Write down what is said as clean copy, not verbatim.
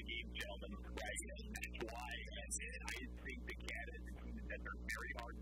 the game, gentlemen, right? And that's why. And I think the Canada is a team that are very hard